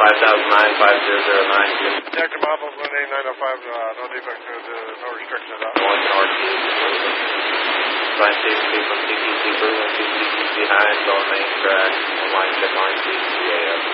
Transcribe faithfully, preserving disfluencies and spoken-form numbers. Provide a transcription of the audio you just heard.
five thousand nine, five zero zero nine. Detective Bravo, one eight nine oh five, uh, no defect, uh, no restrictions at all. One R T. Line safety from C T C, Berlin, two C T C high, install main track, one line check line C T C A F.